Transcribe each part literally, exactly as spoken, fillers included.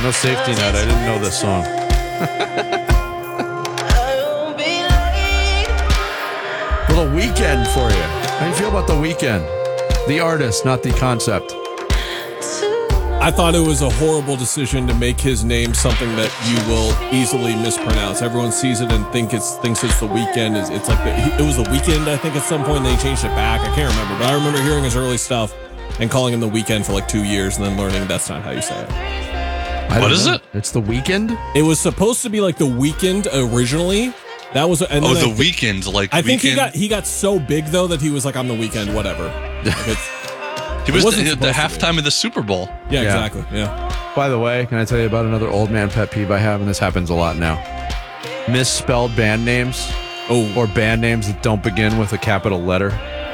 No safety net. I didn't know this song. Little Weekend for you. How do you feel about The Weeknd? The artist, not the concept. I thought it was a horrible decision to make his name something that you will easily mispronounce. Everyone sees it and think it's thinks it's The Weeknd. It's, it's like the, it was The Weeknd, I think, at some point. They changed it back. I can't remember, but I remember hearing his early stuff and calling him The Weeknd for like two years, and then learning that's not how you say it. What is know. it? It's The Weeknd. It was supposed to be like The Weeknd originally. That was and oh, then The I, Weeknd, like I think weekend. he got he got so big though that he was like, I'm The Weeknd, whatever. Like it's, He was wasn't the, the supposed to be. halftime of the Super Bowl. yeah, Yeah. exactly. Yeah. By the way, can I tell you about another old man pet peeve I have, and this happens a lot now? Misspelled band names. Oh, Or band names that don't begin with a capital letter.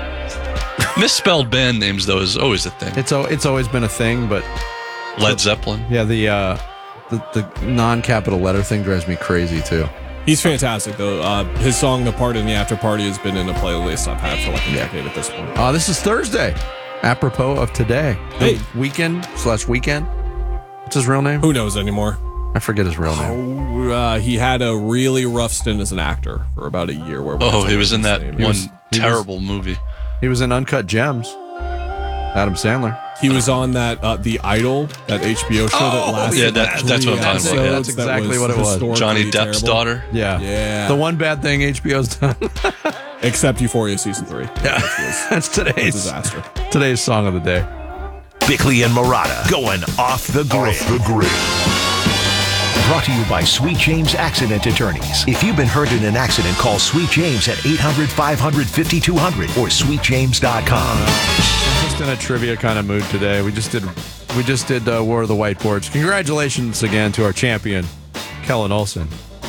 Misspelled band names, though, is always a thing. It's it's always been a thing, but Led Zeppelin. yeah, the uh, the, the non-capital letter thing drives me crazy too. he's fantastic though. Uh, his song "The Party in the After Party" has been in a playlist I've had for like a decade at this point. Uh, this is Thursday. Apropos of today. Hey. The Weekend slash Weekend. What's his real name? Who knows anymore? I forget his real name. Oh, uh, he had a really rough stint as an actor for about a year. Where we Oh, had to he was in learn that his one name. was- he terrible movie. He was in Uncut Gems. Adam Sandler. He was on that uh, The Idol, that H B O show that Oh, lasted. yeah, that- like that's three what I'm talking about. episodes Yeah, that's that exactly what it was. historically Johnny Depp's terrible. daughter. Yeah. Yeah. The one bad thing H B O's done. Except Euphoria season three. Yeah. Which was That's a today's disaster. today's song of the day. Bickley and Murata going off the grid. Off the grid. Brought to you by Sweet James Accident Attorneys. If you've been hurt in an accident, call Sweet James at eight hundred, five hundred, fifty-two hundred or sweet james dot com. I'm just in a trivia kind of mood today. We just did we just did uh, War of the Whiteboards. Congratulations again to our champion, Kellen Olson.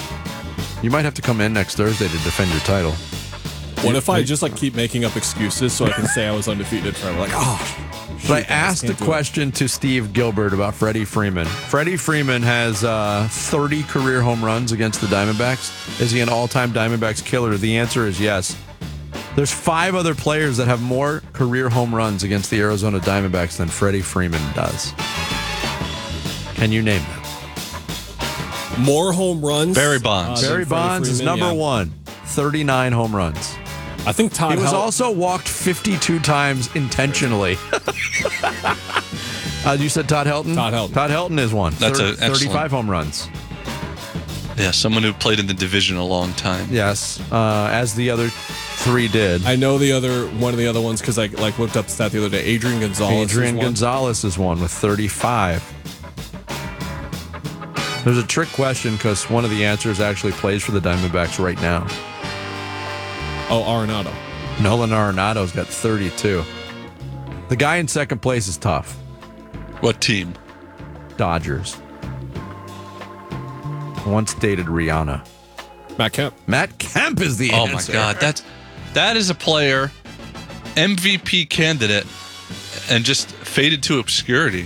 You might have to come in next Thursday to defend your title. What if I just like keep making up excuses so I can say I was undefeated forever? Like, oh. But I shoot, asked a can't do it. question to Steve Gilbert about Freddie Freeman. Freddie Freeman has uh, thirty career home runs against the Diamondbacks. Is he an all-time Diamondbacks killer? The answer is yes. There's five other players that have more career home runs against the Arizona Diamondbacks than Freddie Freeman does. Can you name them? More home runs. Barry Bonds. uh, than Barry Freddie Bonds is Freeman, number yeah. one, thirty-nine home runs. I think Todd He was Hel- also walked fifty-two times intentionally. uh, you said Todd Helton? Todd Helton. Todd Helton is one. That's Thir- a excellent- thirty-five home runs. Yeah, someone who played in the division a long time. Yes, uh, as the other three did. I know the other one of the other ones because I like looked up the stat the other day. Adrian Gonzalez. Adrian is one. Gonzalez is one with thirty-five. There's a trick question because one of the answers actually plays for the Diamondbacks right now. Oh, Arenado. Nolan Arenado's got thirty-two. The guy in second place is tough. What team? Dodgers. Once dated Rihanna. Matt Kemp. Matt Kemp is the Oh my answer. God, that's that is a player, M V P candidate, and just faded to obscurity.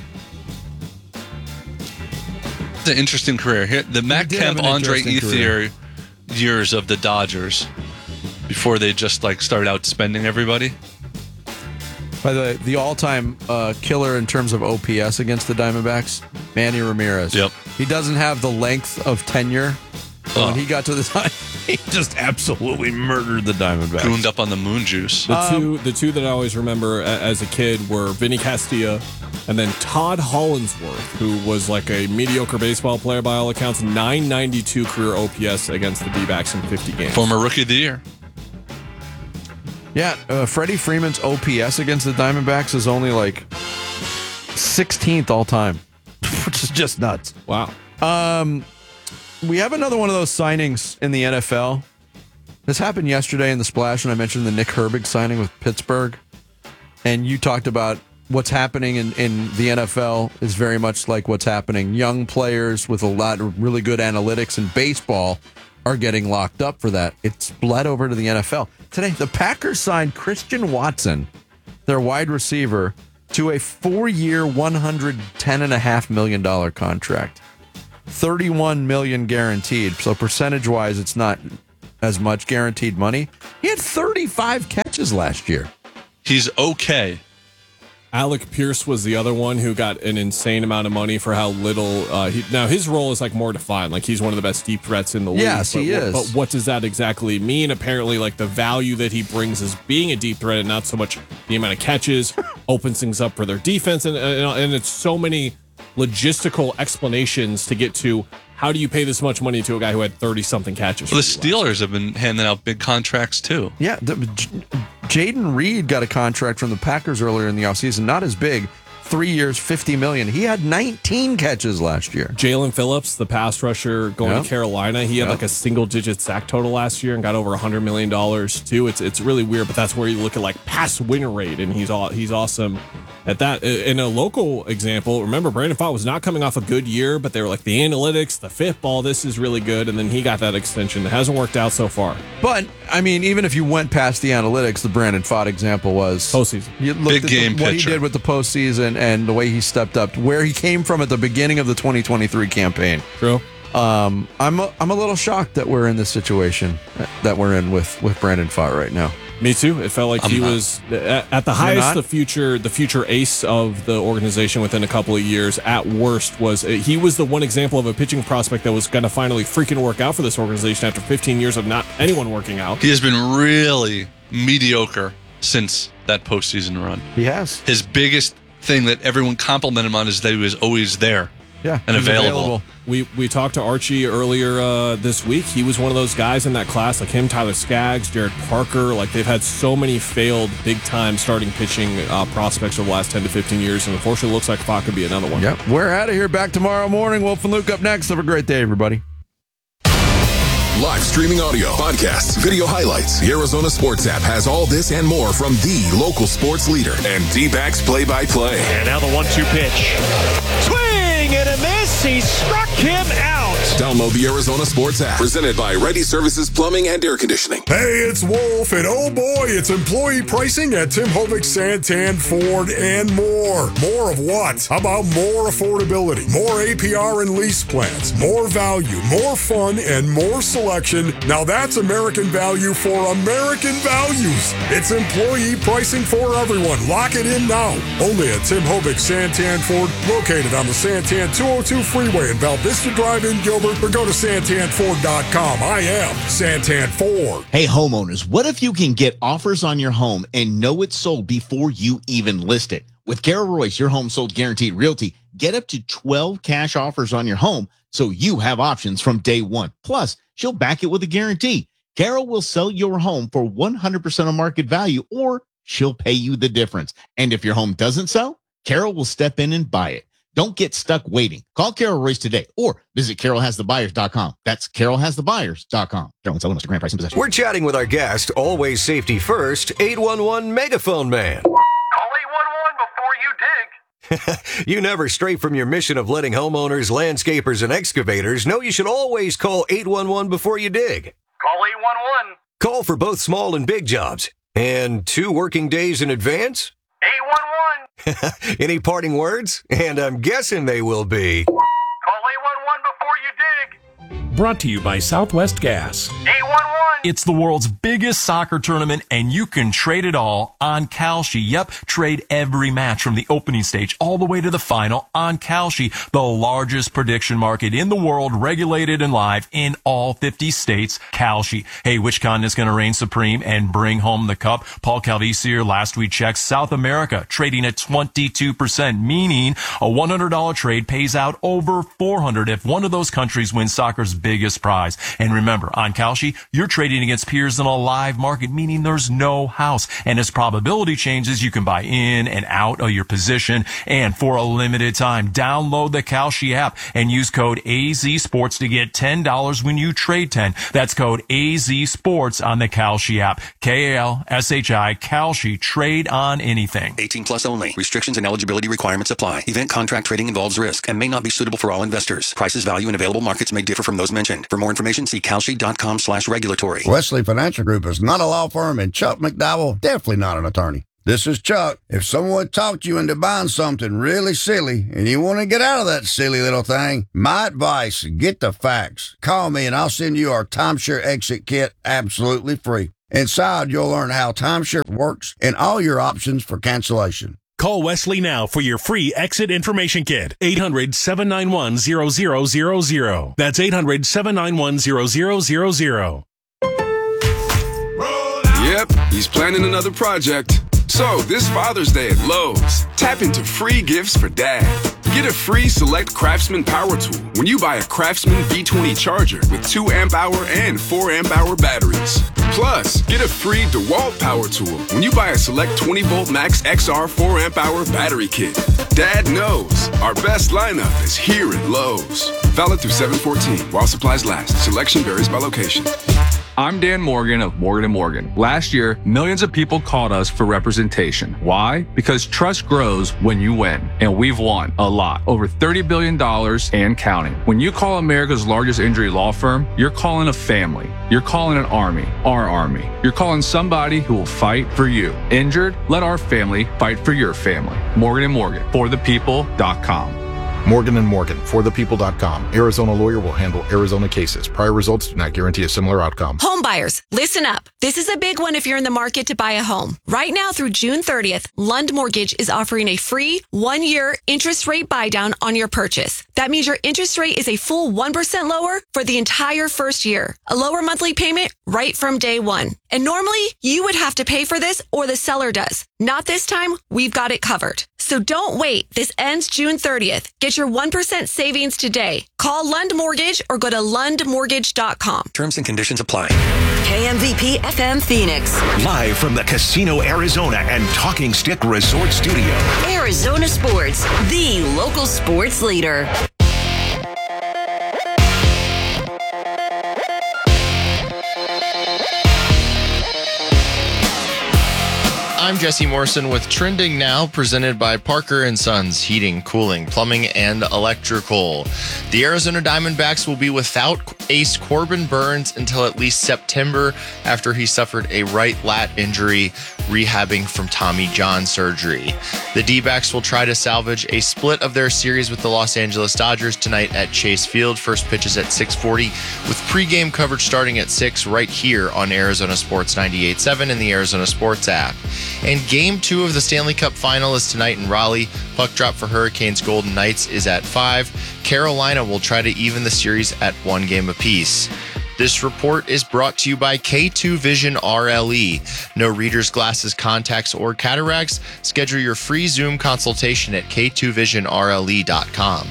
It's an interesting career here. The Matt did have Kemp, an Andre interesting Ethier years of the Dodgers before they just like started outspending everybody. By the way, the all-time uh, killer in terms of O P S against the Diamondbacks, Manny Ramirez. Yep. He doesn't have the length of tenure. But Oh. when he got to the time, he just absolutely murdered the Diamondbacks. Gooned up on the moon juice. The Um, two, the two that I always remember a- as a kid were Vinny Castilla and then Todd Hollinsworth, who was like a mediocre baseball player by all accounts. nine ninety-two career O P S against the D-backs in fifty games. Former Rookie of the Year. Yeah, uh, Freddie Freeman's O P S against the Diamondbacks is only like sixteenth all time, which is just nuts. Wow. We have another one of those signings in the N F L. This happened yesterday in the Splash, and I mentioned the Nick Herbig signing with Pittsburgh. And you talked about what's happening in, in the N F L is very much like what's happening. Young players with a lot of really good analytics in baseball are getting locked up for that. It's bled over to the N F L. Today, the Packers signed Christian Watson, their wide receiver, to a four-year, one hundred ten point five million dollars contract. thirty-one million dollars guaranteed. So percentage-wise, it's not as much guaranteed money. He had thirty-five catches last year. He's okay. Alec Pierce was the other one who got an insane amount of money for how little. Uh, he, now his role is like more defined. Like he's one of the best deep threats in the league. Yes, but, he is. But what does that exactly mean? Apparently, like the value that he brings is being a deep threat, and not so much the amount of catches. Opens things up for their defense, and and, and it's so many logistical explanations to get to. How do you pay this much money to a guy who had thirty something catches? Well, the Steelers have been handing out big contracts too. Yeah, the, J- Jaden Reed got a contract from the Packers earlier in the offseason, not as big, three years, fifty million dollars. He had nineteen catches last year. Jalen Phillips, the pass rusher going Yep. to Carolina, he had Yep. like a single digit sack total last year and got over one hundred million dollars too. It's it's really weird, but that's where you look at like pass win rate, and he's all he's awesome at that. In a local example, remember Brandon Pfaadt was not coming off a good year, but they were like the analytics, the fifth ball, this is really good, and then he got that extension. It hasn't worked out so far. But, I mean, even if you went past the analytics, the Brandon Pfaadt example was Postseason. You looked Big at game the, what pitcher. he did with the postseason and the way he stepped up, where he came from at the beginning of the twenty twenty-three campaign. True. Um, I'm a, I'm a little shocked that we're in this situation that we're in with, with Brandon Pfaadt right now. Me too. It felt like I'm he not. was at, at the highest, not? the future, the future ace of the organization within a couple of years. At worst, was he was the one example of a pitching prospect that was going to finally freaking work out for this organization after fifteen years of not anyone working out. He has been really mediocre since that postseason run. He has. His biggest thing that everyone complimented him on is that he was always there. Yeah. And he's available. We we talked to Archie earlier uh, this week. He was one of those guys in that class, like him, Tyler Skaggs, Jared Parker. Like they've had so many failed big time starting pitching uh, prospects over the last ten to fifteen years, and unfortunately, it looks like Pfaadt could be another one. Yep. We're out of here. Back tomorrow morning. Wolf and Luke up next. Have a great day, everybody. Live streaming audio, podcasts, video highlights. The Arizona Sports app has all this and more from the local sports leader and D-backs play-by-play. And now the one two pitch. Swing and a miss. He struck him out. Download the Arizona Sports app. Presented by Ready Services Plumbing and Air Conditioning. Hey, it's Wolf, and oh boy, it's employee pricing at Tim Hovick, Santan, Ford, and more. More of what? How about more affordability, more A P R and lease plans, more value, more fun, and more selection? Now that's American value for American values. It's employee pricing for everyone. Lock it in now. Only at Tim Hovick, Santan, Ford, located on the Santan two oh two freeway in Val Vista Drive in Gilbert, or go to santan ford dot com. I am Santan Ford. Hey, homeowners, what if you can get offers on your home and know it's sold before you even list it? With Carol Royce, your home sold guaranteed realty, get up to twelve cash offers on your home so you have options from day one. Plus, she'll back it with a guarantee. Carol will sell your home for one hundred percent of market value, or she'll pay you the difference. And if your home doesn't sell, Carol will step in and buy it. Don't get stuck waiting. Call Carol Royce today or visit carol has the buyers dot com. That's carol has the buyers dot com. Carol and Sullivan, Mister Grand Price and Possession. We're chatting with our guest, always safety first, eight one one Megaphone Man. Call eight one one before you dig. You never stray from your mission of letting homeowners, landscapers, and excavators know you should always call eight one one before you dig. Call eight one one. Call for both small and big jobs. And two working days in advance? eight one one. Any parting words? And I'm guessing they will be. Call eight one one before you dig. Brought to you by Southwest Gas. eight one one. It's the world's biggest soccer tournament, and you can trade it all on Kalshi. Yep, trade every match from the opening stage all the way to the final on Kalshi, the largest prediction market in the world, regulated and live in all fifty states. Kalshi. Hey, which continent's going to reign supreme and bring home the cup? Paul Calvisier last week checked South America, trading at twenty-two percent, meaning a one hundred dollars trade pays out over four hundred dollars if one of those countries wins soccer's biggest prize. And remember, on Kalshi, you're trading against peers in a live market, meaning there's no house. And as probability changes, you can buy in and out of your position. And for a limited time, download the Kalshi app and use code A Z Sports to get ten dollars when you trade ten. That's code A Z Sports on the Kalshi app. K A L S H I, Kalshi. Trade on anything. eighteen plus only. Restrictions and eligibility requirements apply. Event contract trading involves risk and may not be suitable for all investors. Prices, value, and available markets may differ from those mentioned. For more information, see kalshi dot com slash regulatory. Wesley Financial Group is not a law firm, and Chuck McDowell definitely not an attorney. This is Chuck. If someone talked you into buying something really silly and you want to get out of that silly little thing, my advice, get the facts. Call me and I'll send you our timeshare exit kit absolutely free. Inside, you'll learn how timeshare works and all your options for cancellation. Call Wesley now for your free exit information kit. eight hundred, seven nine one, zero zero zero zero. That's eight hundred, seven nine one, zero zero zero zero. Yep, he's planning another project. So, this Father's Day at Lowe's, tap into free gifts for Dad. Get a free Select Craftsman power tool when you buy a Craftsman V twenty charger with two amp hour and four amp hour batteries. Plus, get a free DeWalt power tool when you buy a Select twenty volt Max X R four amp hour battery kit. Dad knows our best lineup is here at Lowe's. Valid through seven fourteen while supplies last. Selection varies by location. I'm Dan Morgan of Morgan and Morgan. Last year, millions of people called us for representation. Why? Because trust grows when you win. And we've won a lot. Over thirty billion dollars and counting. When you call America's largest injury law firm, you're calling a family. You're calling an army. Our army. You're calling somebody who will fight for you. Injured? Let our family fight for your family. Morgan and Morgan. For the people dot com. Morgan and Morgan, for the people dot com. Arizona lawyer will handle Arizona cases. Prior results do not guarantee a similar outcome. Home buyers, listen up. This is a big one if you're in the market to buy a home. Right now through June thirtieth, Lund Mortgage is offering a free one-year interest rate buydown on your purchase. That means your interest rate is a full one percent lower for the entire first year. A lower monthly payment right from day one. And normally, you would have to pay for this or the seller does. Not this time, we've got it covered. So don't wait. This ends June thirtieth. Get your one percent savings today. Call Lund Mortgage or go to lund mortgage dot com. Terms and conditions apply. K M V P F M Phoenix. Live from the Casino Arizona and Talking Stick Resort Studio. Arizona Sports, the local sports leader. I'm Jesse Morrison with Trending Now, presented by Parker and Sons Heating, Cooling, Plumbing, and Electrical. The Arizona Diamondbacks will be without ace Corbin Burns until at least September after he suffered a right lat injury, rehabbing from Tommy John surgery. The D-backs will try to salvage a split of their series with the Los Angeles Dodgers tonight at Chase Field. First pitch is at six forty, with pregame coverage starting at six right here on Arizona Sports ninety-eight point seven and the Arizona Sports app. And game two of the Stanley Cup final is tonight in Raleigh. Puck drop for Hurricanes Golden Knights is at five. Carolina will try to even the series at one game apiece. This report is brought to you by K two Vision R L E. No readers, glasses, contacts, or cataracts. Schedule your free Zoom consultation at K two vision R L E dot com.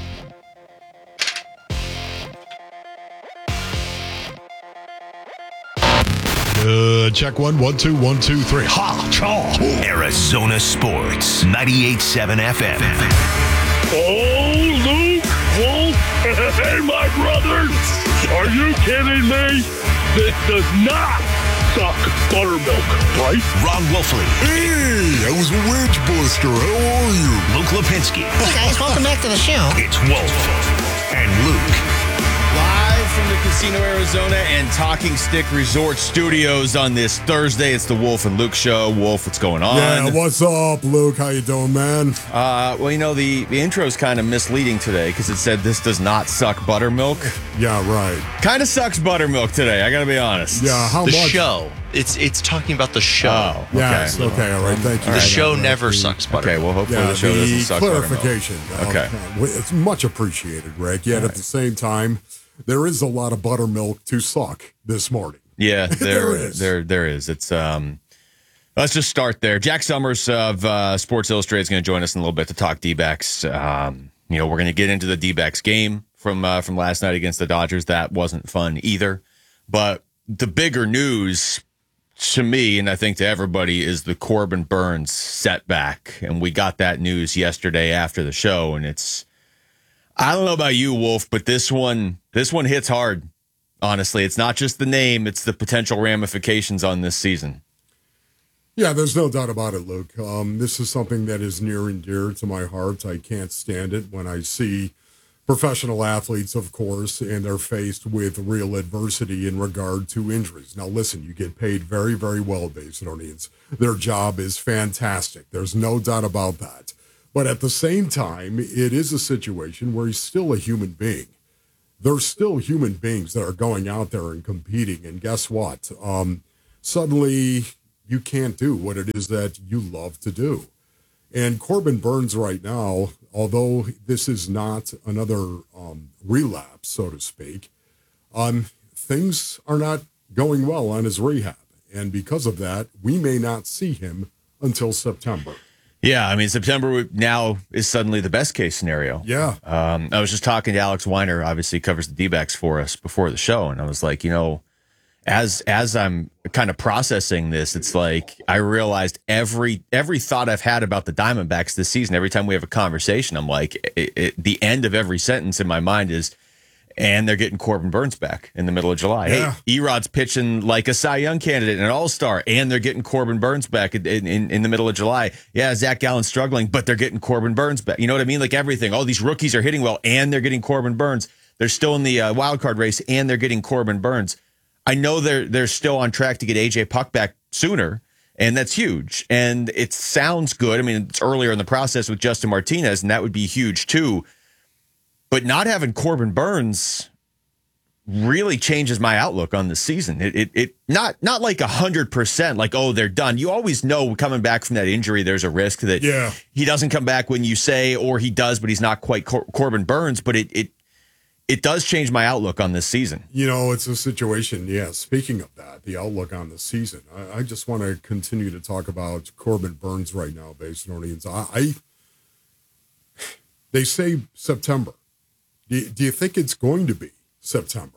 Uh, check one, one, two, one, two, three. Ha! Chaw! Arizona Sports, ninety-eight point seven F M. Oh, Luke! Wolf! Hey, my brothers! Are you kidding me? This does not suck buttermilk, right? Ron Wolfley. Hey, that was a wedge buster. How are you? Luke Lipinski. Hey, guys, welcome back to the show. It's Wolf and Luke. Live from the Casino Arizona and Talking Stick Resort Studios on this Thursday. It's the Wolf and Luke show. Wolf, what's going on? Yeah, what's up, Luke? How you doing, man? Uh, well, you know, the, the intro is kind of misleading today because it said this does not suck buttermilk. Yeah, right. Kind of sucks buttermilk today, I got to be honest. Yeah, how the much? show. It's it's talking about the show. Oh, yes, okay. okay, all right, thank you. The right, show right, never the, sucks buttermilk. Okay, well, hopefully yeah, the show the doesn't suck clarification. buttermilk. Okay. Uh, it's much appreciated, Rick. Yet right. At the same time, there is a lot of buttermilk to suck this morning. Yeah, there, there is. There, there is. It's um. Let's just start there. Jack Summers of uh, Sports Illustrated is going to join us in a little bit to talk D-backs. Um, you know, we're going to get into the D-backs game from uh, from last night against the Dodgers. That wasn't fun either. But the bigger news to me, and I think to everybody, is the Corbin Burns setback. And we got that news yesterday after the show, and it's, I don't know about you, Wolf, but this one, this one hits hard. Honestly, it's not just the name, it's the potential ramifications on this season. Yeah, there's no doubt about it, Luke. Um, this is something that is near and dear to my heart. I can't stand it when I see professional athletes, of course, and they're faced with real adversity in regard to injuries. Now, listen, you get paid very, very well, Basinonians. Their job is fantastic. There's no doubt about that. But at the same time, it is a situation where he's still a human being. There's still human beings that are going out there and competing. And guess what? Um, suddenly, you can't do what it is that you love to do. And Corbin Burnes right now, although this is not another um, relapse, so to speak, um, things are not going well on his rehab. And because of that, we may not see him until September. Yeah, I mean, September now is suddenly the best case scenario. Yeah. Um, I was just talking to Alex Weiner, obviously covers the D-backs for us before the show, and I was like, you know, as as I'm kind of processing this, it's like I realized every every thought I've had about the Diamondbacks this season, every time we have a conversation, I'm like, it, it, the end of every sentence in my mind is, and they're getting Corbin Burnes back in the middle of July. Yeah. Hey, Erod's pitching like a Cy Young candidate and an all-star, and they're getting Corbin Burnes back in, in, in the middle of July. Yeah, Zach Gallen's struggling, but they're getting Corbin Burnes back. You know what I mean? Like everything. Oh, these rookies are hitting well, and they're getting Corbin Burnes. They're still in the uh, wild card race, and they're getting Corbin Burnes. I know they're they're still on track to get A J Puck back sooner, and that's huge. And it sounds good. I mean, it's earlier in the process with Justin Martinez, and that would be huge too. But not having Corbin Burnes really changes my outlook on the season. It it, it not not like a hundred percent like, oh, they're done. You always know coming back from that injury, there's a risk that yeah. he doesn't come back when you say, or he does, but he's not quite Cor- Corbin Burnes. But it it it does change my outlook on this season. You know, it's a situation. Yeah. Speaking of that, the outlook on the season, I, I just want to continue to talk about Corbin Burnes right now, based on audience. I, I they say September. Do, do you think it's going to be September?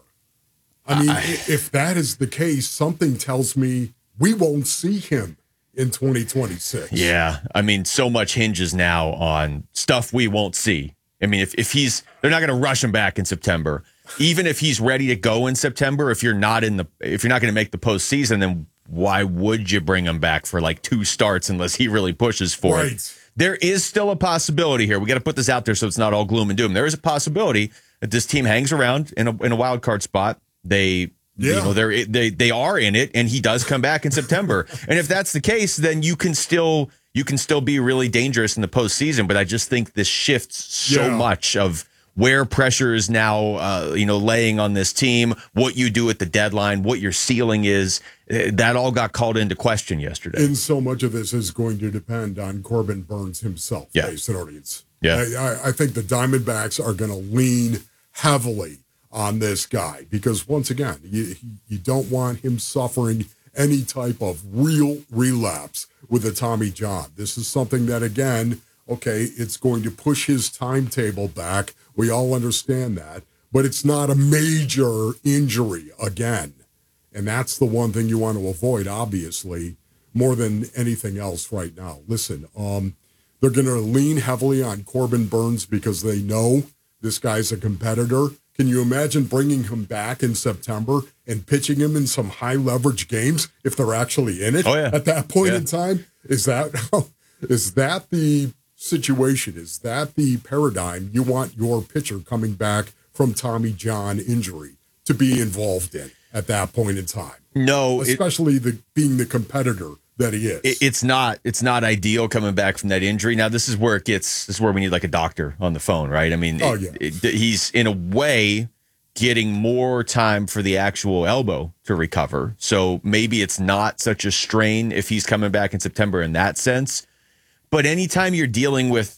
I mean, I, if that is the case, something tells me we won't see him in twenty twenty-six. Yeah. I mean, so much hinges now on stuff we won't see. I mean, if, if he's, they're not going to rush him back in September. Even if he's ready to go in September, if you're not in the, if you're not going to make the postseason, then why would you bring him back for like two starts unless he really pushes for right. it? There is still a possibility here. We got to put this out there so it's not all gloom and doom. There is a possibility that this team hangs around in a in a wild card spot. They, yeah. you know, they're they they are in it, and he does come back in September. And if that's the case, then you can still you can still be really dangerous in the postseason. But I just think this shifts so Yeah. much of where pressure is now, uh, you know, laying on this team, what you do at the deadline, what your ceiling is. Uh, That all got called into question yesterday. And so much of this is going to depend on Corbin Burnes himself, Yeah. based on audience. Yeah. I, I, I think the Diamondbacks are going to lean heavily on this guy because, once again, you, you don't want him suffering any type of real relapse with a Tommy John. This is something that, again, okay, it's going to push his timetable back. We all understand that, but it's not a major injury again. And that's the one thing you want to avoid, obviously, more than anything else right now. Listen, um, they're going to lean heavily on Corbin Burnes because they know this guy's a competitor. Can you imagine bringing him back in September and pitching him in some high leverage games if they're actually in it Oh, yeah. at that point Yeah. in time? Is that is that the situation? Is that the paradigm you want your pitcher coming back from Tommy John injury to be involved in at that point in time? No, it- especially the being the competitor that he is. It, it's not. It's not ideal coming back from that injury. Now, this is where it gets. This is where we need like a doctor on the phone, right? I mean, Oh, it- yeah. it- he's in a way getting more time for the actual elbow to recover. So maybe it's not such a strain if he's coming back in September in that sense. But anytime you're dealing with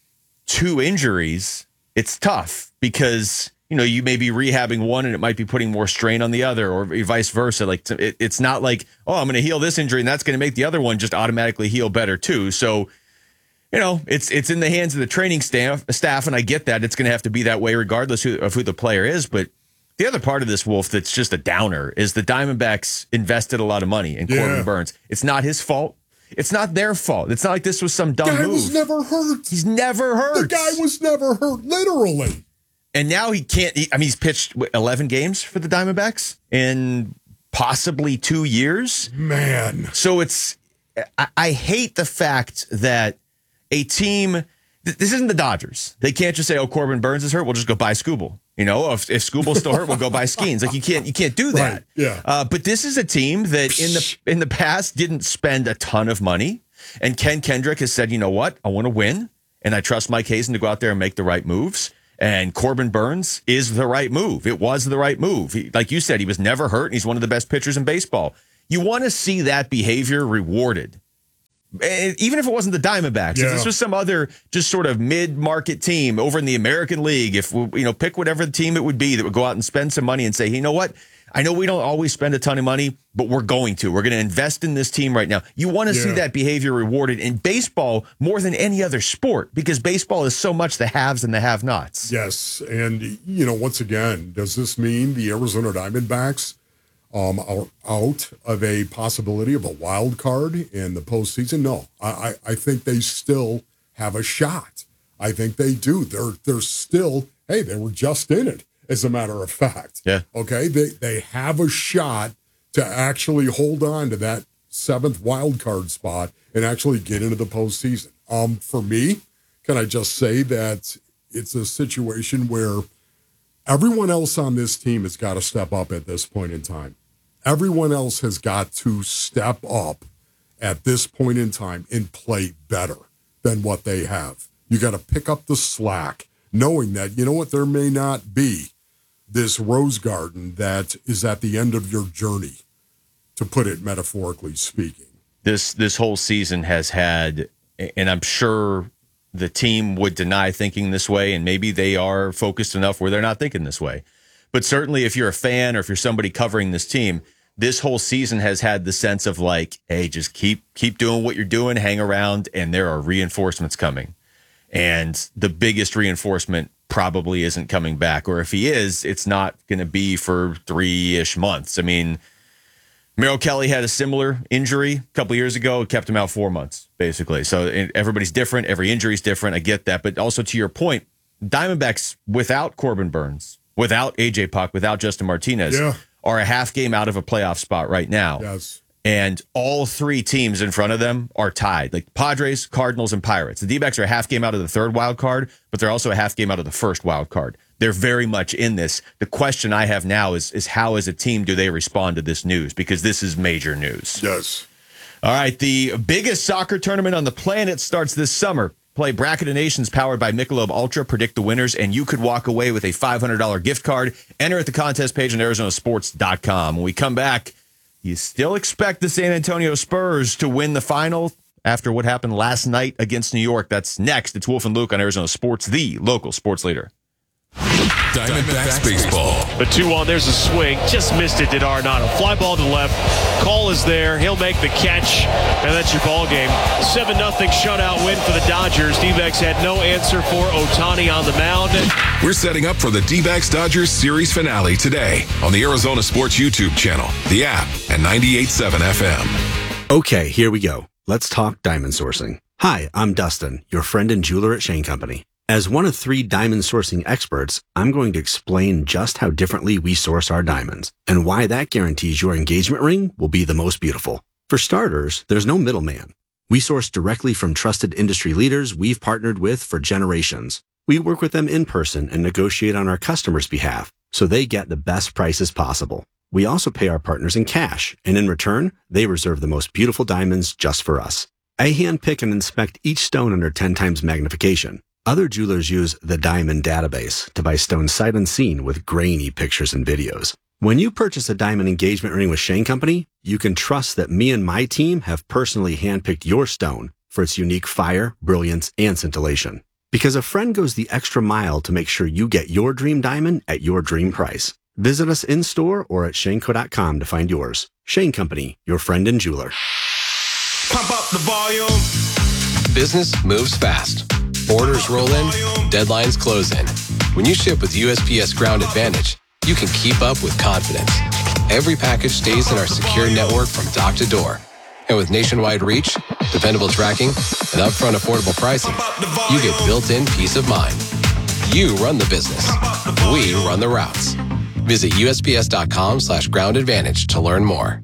two injuries, it's tough because, you know, you may be rehabbing one and it might be putting more strain on the other, or vice versa. Like it, it's not like, oh, I'm going to heal this injury and that's going to make the other one just automatically heal better too. So, you know, it's it's in the hands of the training staff, staff, and I get that it's going to have to be that way regardless who, of who the player is. But the other part of this, Wolf, that's just a downer is the Diamondbacks invested a lot of money in Yeah. Corbin Burnes. It's not his fault. It's not their fault. It's not like this was some dumb guy move. was never hurt. He's never hurt. The guy was never hurt, literally. And now he can't. He, I mean, he's pitched what, eleven games for the Diamondbacks in possibly two years. Man. So it's. I, I hate the fact that a team. Th- this isn't the Dodgers. They can't just say, "Oh, Corbin Burnes is hurt. We'll just go buy Skubal." You know, if, if Skubal's still hurt, we'll go buy Skeens. Like you can't. You can't do that. Right, yeah. Uh, but this is a team that in the in the past didn't spend a ton of money, and Ken Kendrick has said, "You know what? I want to win, and I trust Mike Hazen to go out there and make the right moves." And Corbin Burnes is the right move. It was the right move. He, like you said, he was never hurt, and he's one of the best pitchers in baseball. You want to see that behavior rewarded. even if it wasn't the Diamondbacks, Yeah. if this was some other just sort of mid-market team over in the American League, if we, you know, pick whatever the team it would be that would go out and spend some money and say, you know what? I know we don't always spend a ton of money, but we're going to. We're going to invest in this team right now. You want to Yeah. see that behavior rewarded in baseball more than any other sport because baseball is so much the haves and the have-nots. Yes, and, you know, once again, does this mean the Arizona Diamondbacks um, are out of a possibility of a wild card in the postseason? No, I, I, I think they still have a shot. I think they do. They're they're still, hey, they were just in it, as a matter of fact. Yeah. Okay, they, they have a shot to actually hold on to that seventh wild card spot and actually get into the postseason. Um, for me, can I just say that it's a situation where everyone else on this team has got to step up at this point in time. Everyone else has got to step up at this point in time and play better than what they have. You got to pick up the slack, knowing that, you know what, there may not be this rose garden that is at the end of your journey, to put it metaphorically speaking. This this whole season has had, and I'm sure the team would deny thinking this way, and maybe they are focused enough where they're not thinking this way. But certainly if you're a fan or if you're somebody covering this team, this whole season has had the sense of like, hey, just keep keep doing what you're doing, hang around, and there are reinforcements coming. And the biggest reinforcement probably isn't coming back. Or if he is, it's not going to be for three-ish months. I mean, Merrill Kelly had a similar injury a couple years ago. It kept him out four months, basically. So everybody's different. Every injury is different. I get that. But also to your point, Diamondbacks without Corbin Burns, without A J Puck, without Justin Martinez, Yeah. are a half game out of a playoff spot right now. Yes. And all three teams in front of them are tied, like Padres, Cardinals, and Pirates. The D-backs are a half game out of the third wild card, but they're also a half game out of the first wild card. They're very much in this. The question I have now is, is how as a team do they respond to this news? Because this is major news. Yes. All right, the biggest soccer tournament on the planet starts this summer. Play Bracket of Nations powered by Michelob Ultra. Predict the winners, and you could walk away with a five hundred dollars gift card. Enter at the contest page on Arizona Sports dot com. When we come back, you still expect the San Antonio Spurs to win the final after what happened last night against New York. That's next. It's Wolf and Luke on Arizona Sports, the local sports leader. Diamondbacks baseball. The two on, there's a swing. Just missed it, did Arenado. Fly ball to left. Call is there. He'll make the catch, and that's your ball game. seven nothing shutout win for the Dodgers. D-backs had no answer for Ohtani on the mound. We're setting up for the D-backs Dodgers series finale today on the Arizona Sports YouTube channel, the app, and ninety-eight point seven F M. Okay, here we go. Let's talk diamond sourcing. Hi, I'm Dustin, your friend and jeweler at Shane Company. As one of three diamond sourcing experts, I'm going to explain just how differently we source our diamonds and why that guarantees your engagement ring will be the most beautiful. For starters, there's no middleman. We source directly from trusted industry leaders we've partnered with for generations. We work with them in person and negotiate on our customers' behalf so they get the best prices possible. We also pay our partners in cash, and in return, they reserve the most beautiful diamonds just for us. I handpick and inspect each stone under ten times magnification. Other jewelers use the Diamond Database to buy stones sight unseen with grainy pictures and videos. When you purchase a diamond engagement ring with Shane Company, you can trust that me and my team have personally handpicked your stone for its unique fire, brilliance, and scintillation. Because a friend goes the extra mile to make sure you get your dream diamond at your dream price. Visit us in-store or at shaneco dot com to find yours. Shane Company, your friend and jeweler. Pump up the volume. Business moves fast. Orders roll in, deadlines close in. When you ship with U S P S Ground Advantage, you can keep up with confidence. Every package stays in our secure network from dock to door. And with nationwide reach, dependable tracking, and upfront affordable pricing, you get built-in peace of mind. You run the business. We run the routes. Visit U S P S dot com slash ground advantage to learn more.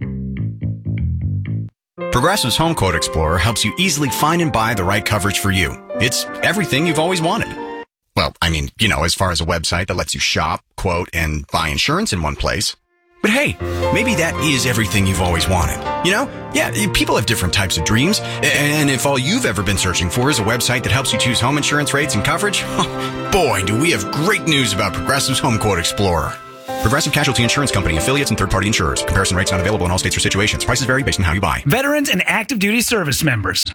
Progressive's Home Quote Explorer helps you easily find and buy the right coverage for you. It's everything you've always wanted. Well, I mean, you know, as far as a website that lets you shop, quote, and buy insurance in one place. But hey, maybe that is everything you've always wanted. You know? Yeah, people have different types of dreams. And if all you've ever been searching for is a website that helps you choose home insurance rates and coverage, boy, do we have great news about Progressive's Home Quote Explorer. Progressive Casualty Insurance Company, affiliates, and third-party insurers. Comparison rates not available in all states or situations. Prices vary based on how you buy. Veterans and active duty service members.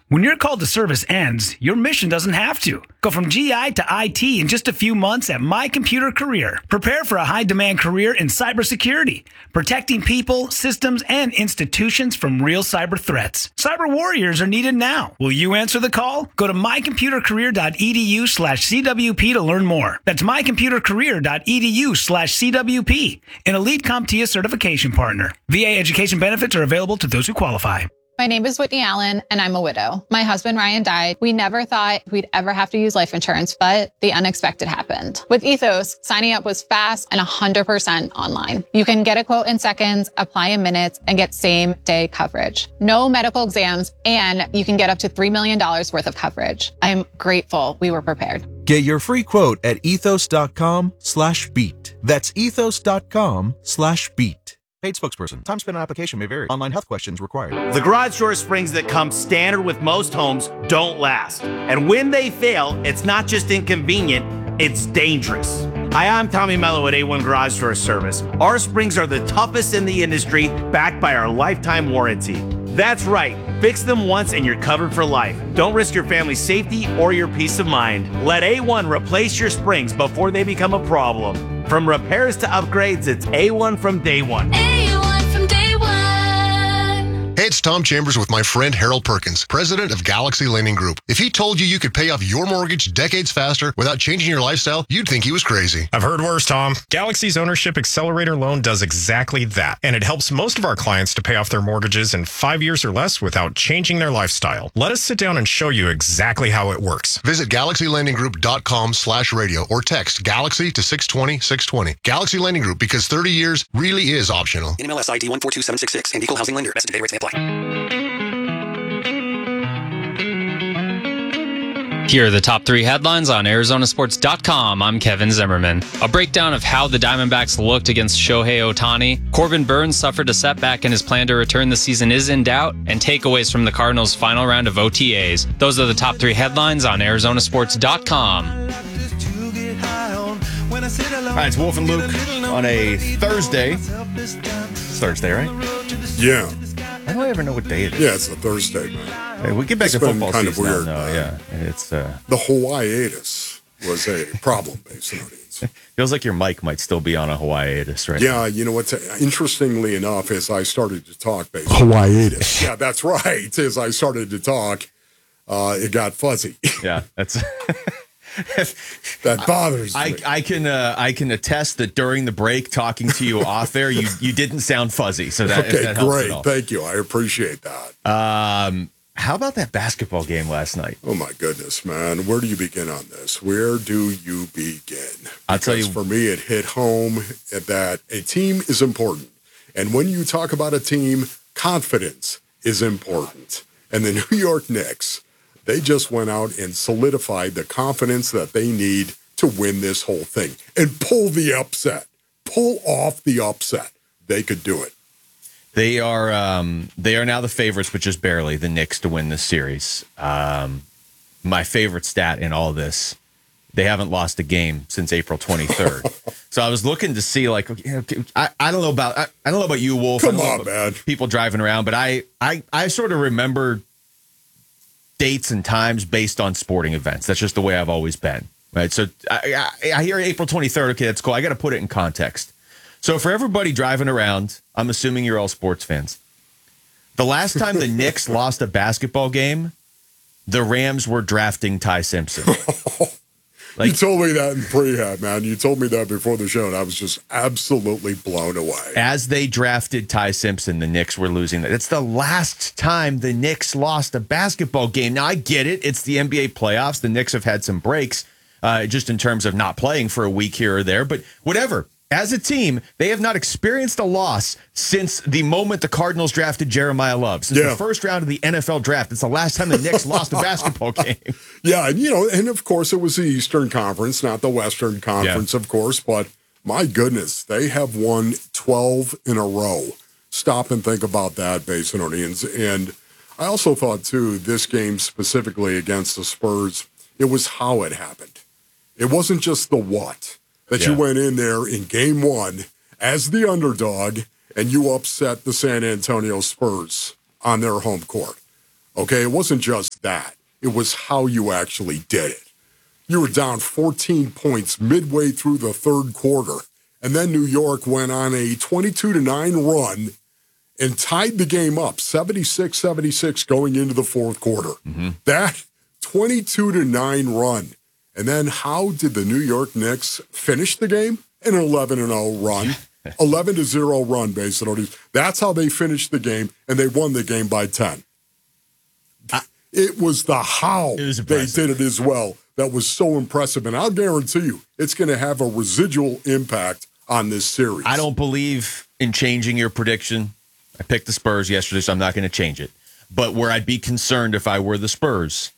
When your call to service ends, your mission doesn't have to. Go from G I to I T in just a few months at My Computer Career. Prepare for a high-demand career in cybersecurity, protecting people, systems, and institutions from real cyber threats. Cyber warriors are needed now. Will you answer the call? Go to mycomputercareer.edu slash CWP to learn more. That's mycomputercareer.edu slash CWP, an Elite CompTIA certification partner. V A education benefits are available to those who qualify. My name is Whitney Allen, and I'm a widow. My husband, Ryan, died. We never thought we'd ever have to use life insurance, but the unexpected happened. With Ethos, signing up was fast and one hundred percent online. You can get a quote in seconds, apply in minutes, and get same-day coverage. No medical exams, and you can get up to three million dollars worth of coverage. I'm grateful we were prepared. Get your free quote at ethos.com slash beat. That's ethos.com slash beat. Paid spokesperson. Time spent on application may vary. Online health questions required. The garage door springs that come standard with most homes don't last. And when they fail, it's not just inconvenient, it's dangerous. Hi, I'm Tommy Mello at A one Garage Door Service. Our springs are the toughest in the industry, backed by our lifetime warranty. That's right. Fix them once and you're covered for life. Don't risk your family's safety or your peace of mind. Let A one replace your springs before they become a problem. From repairs to upgrades, it's A one from day one. A one from day one. Hey, it's Tom Chambers with my friend Harold Perkins, president of Galaxy Lending Group. If he told you you could pay off your mortgage decades faster without changing your lifestyle, you'd think he was crazy. I've heard worse, Tom. Galaxy's Ownership Accelerator Loan does exactly that, and it helps most of our clients to pay off their mortgages in five years or less without changing their lifestyle. Let us sit down and show you exactly how it works. Visit galaxy lending group dot com slash radio or text Galaxy to six twenty, six twenty. Galaxy Lending Group, because thirty years really is optional. N M L S I D one four two seven six six and Equal Housing Lender. Best today rates may apply. Here are the top three headlines on Arizona Sports dot com. I'm Kevin Zimmerman. A breakdown of how the Diamondbacks looked against Shohei Ohtani. Corbin Burns suffered a setback and his plan to return this season is in doubt. And takeaways from the Cardinals' final round of O T As. Those are the top three headlines on Arizona Sports dot com. All right, it's Wolf and Luke on a Thursday. It's Thursday, right? Yeah. I don't ever know what day it is. Yeah, it's a Thursday, man. Hey, we get back It's to been football kind of season weird. now, though. Yeah, it's uh, The Hawaiiatus was a problem, basically. feels like your mic might still be on a Hawaiiatus right Yeah, you know what's interestingly enough, as I started to talk, basically. Hawaiiatus. Yeah, that's right. As I started to talk, uh, it got fuzzy. Yeah, that's that bothers I, me. I can uh, I can attest that during the break, talking to you off there, you you didn't sound fuzzy. So that, okay, that helps great. at all. Thank you. I appreciate that. Um, how about that basketball game last night? Oh my goodness, man! Where do you begin on this? Where do you begin? I'll tell you. For me, it hit home that a team is important, and when you talk about a team, confidence is important. And the New York Knicks, they just went out and solidified the confidence that they need to win this whole thing and pull the upset, pull off the upset. They could do it. They are um, they are now the favorites, but just barely, the Knicks to win this series. Um, my favorite stat in all this, they haven't lost a game since April twenty-third. So I was looking to see, like, you know, I, I don't know about I, I don't know about you, Wolf. Come I don't know on, about man. People driving around, but I, I I sort of remember dates and times based on sporting events. That's just the way I've always been. Right. So I, I, I hear April twenty-third. Okay, that's cool. I got to put it in context. So for everybody driving around, I'm assuming you're all sports fans. The last time the Knicks lost a basketball game, the Rams were drafting Ty Simpson. Like, you told me that in prehab, man. You told me that before the show, and I was just absolutely blown away. As they drafted Ty Simpson, the Knicks were losing. It's the last time the Knicks lost a basketball game. Now, I get it. It's the N B A playoffs. The Knicks have had some breaks uh, just in terms of not playing for a week here or there, but whatever. As a team, they have not experienced a loss since the moment the Cardinals drafted Jeremiah Love. Since Yeah. the first round of the N F L draft. It's the last time the Knicks lost a basketball game. Yeah, and you know, and of course it was the Eastern Conference, not the Western Conference, of course, but my goodness, they have won twelve in a row. Stop and think about that, Basinonians. And I also thought, too, this game specifically against the Spurs, it was how it happened. It wasn't just the what. That Yeah. you went in there in game one as the underdog and you upset the San Antonio Spurs on their home court. Okay, it wasn't just that. It was how you actually did it. You were down fourteen points midway through the third quarter, and then New York went on a twenty-two to nine run and tied the game up, seventy-six seventy-six going into the fourth quarter. Mm-hmm. That twenty-two to nine run. And then how did the New York Knicks finish the game? An eleven and oh run. eleven to zero run, basically. That's how they finished the game, and they won the game by ten. It was the how was they did it as well that was so impressive. And I'll guarantee you, it's going to have a residual impact on this series. I don't believe in changing your prediction. I picked the Spurs yesterday, so I'm not going to change it. But where I'd be concerned if I were the Spurs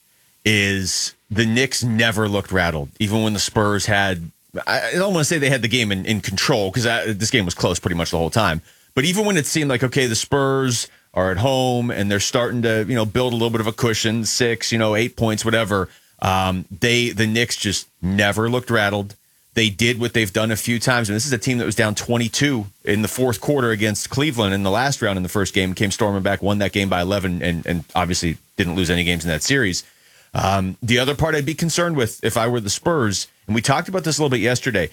is the Knicks never looked rattled, even when the Spurs had, I don't want to say they had the game in, in control, because this game was close pretty much the whole time. But even when it seemed like, okay, the Spurs are at home and they're starting to, you know, build a little bit of a cushion, six, you know, eight points, whatever. Um, they, the Knicks just never looked rattled. They did what they've done a few times. And this is a team that was down twenty-two in the fourth quarter against Cleveland in the last round in the first game, came storming back, won that game by eleven, and, and obviously didn't lose any games in that series. Um, the other part I'd be concerned with if I were the Spurs, and we talked about this a little bit yesterday,